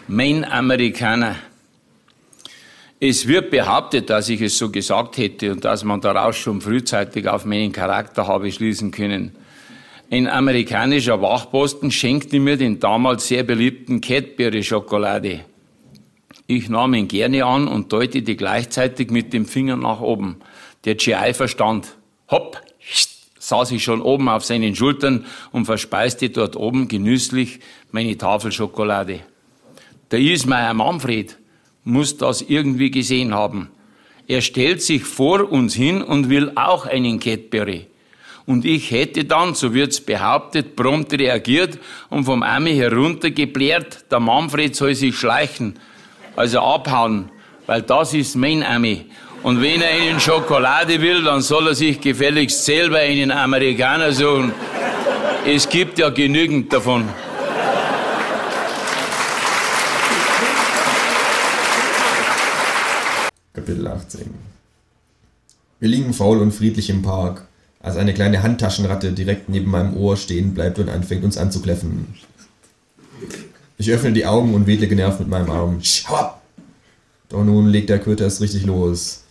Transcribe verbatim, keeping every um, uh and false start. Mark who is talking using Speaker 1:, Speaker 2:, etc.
Speaker 1: Mein Amerikaner. Es wird behauptet, dass ich es so gesagt hätte und dass man daraus schon frühzeitig auf meinen Charakter habe schließen können. Ein amerikanischer Wachposten schenkte mir den damals sehr beliebten Cadbury-Schokolade. Ich nahm ihn gerne an und deutete gleichzeitig mit dem Finger nach oben. Der G I verstand. Hopp, saß ich schon oben auf seinen Schultern und verspeiste dort oben genüsslich meine Tafel Schokolade. Der Ismail Manfred muss das irgendwie gesehen haben. Er stellt sich vor uns hin und will auch einen Cadbury. Und ich hätte dann, so wird's behauptet, prompt reagiert und vom Ami heruntergeblärt, der Manfred soll sich schleichen, also abhauen, weil das ist mein Ami. Und wenn er einen Schokolade will, dann soll er sich gefälligst selber einen Amerikaner suchen. Es gibt ja genügend davon.
Speaker 2: Kapitel achtzehn. Wir liegen faul und friedlich im Park, als eine kleine Handtaschenratte direkt neben meinem Ohr stehen bleibt und anfängt uns anzukläffen. Ich öffne die Augen und wedle genervt mit meinem Arm. Schau ab! Doch nun legt der Köter es richtig los.